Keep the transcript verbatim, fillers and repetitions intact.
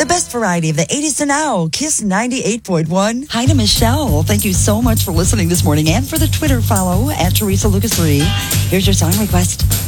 The best variety of the eighties to now. Kiss ninety-eight point one. Hi to Michelle. Thank you so much for listening this morning and for the Twitter follow at Teresa Lucas three. Here's your song request.